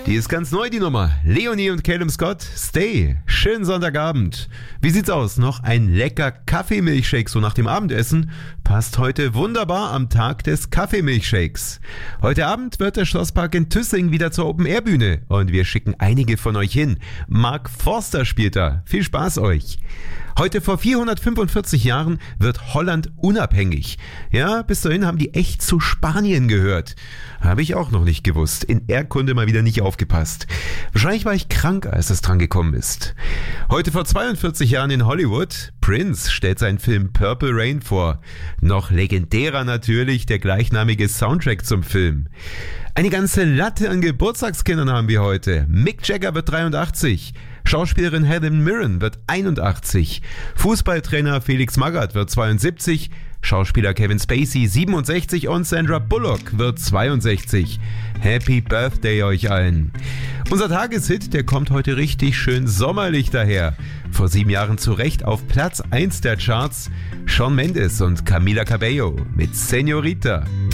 Die ist ganz neu, die Nummer. Leonie und Calum Scott, Stay. Schönen Sonntagabend. Wie sieht's aus? Noch ein lecker Kaffeemilchshake so nach dem Abendessen? Passt heute wunderbar am Tag des Kaffeemilchshakes. Heute Abend wird der Schlosspark in Tüssing wieder zur Open-Air-Bühne und wir schicken einige von euch hin. Mark Forster spielt da. Viel Spaß euch. Heute vor 445 Jahren wird Holland unabhängig. Ja, bis dahin haben die echt zu Spanien gehört. Habe ich auch noch nicht gewusst. In Erdkunde mal wieder nicht aufgepasst. Wahrscheinlich war ich krank, als es dran gekommen ist. Heute vor 42 Jahren in Hollywood. Prince stellt seinen Film Purple Rain vor. Noch legendärer natürlich der gleichnamige Soundtrack zum Film. Eine ganze Latte an Geburtstagskindern haben wir heute. Mick Jagger wird 83. Schauspielerin Helen Mirren wird 81. Fußballtrainer Felix Magath wird 72. Schauspieler Kevin Spacey 67 und Sandra Bullock wird 62. Happy Birthday euch allen. Unser Tageshit, der kommt heute richtig schön sommerlich daher. Vor 7 Jahren zu Recht auf Platz 1 der Charts. Shawn Mendes und Camila Cabello mit Señorita.